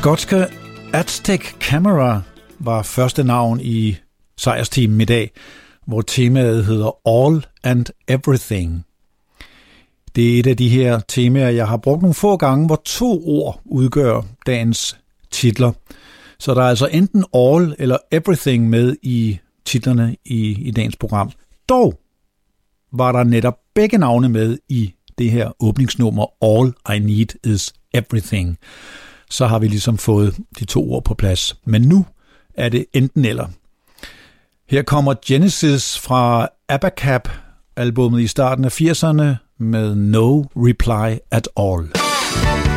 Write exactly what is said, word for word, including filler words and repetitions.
Skotske Aztec Camera var første navn i sejrsteamen i dag, hvor temaet hedder All and Everything. Det er et af de her temaer, jeg har brugt nogle få gange, hvor to ord udgør dagens titler. Så der er altså enten All eller Everything med i titlerne i, i dagens program. Dog var der netop begge navne med i det her åbningsnummer All I Need Is Everything. Så har vi ligesom fået de to ord på plads. Men nu er det enten eller. Her kommer Genesis fra Abacab-albummet i starten af firserne med No Reply at All.